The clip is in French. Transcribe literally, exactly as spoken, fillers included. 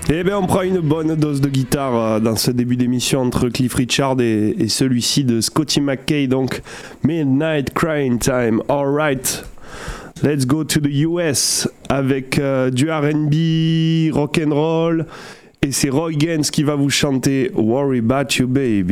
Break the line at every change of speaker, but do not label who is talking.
Eh bien, on prend une bonne dose de guitare euh, dans ce début d'émission entre Cliff Richard et, et celui-ci de Scotty McKay, donc Midnight Crying Time. Alright, let's go to the U S avec euh, du R and B, rock'n'roll, et c'est Roy Gaines qui va vous chanter Worry About You Baby.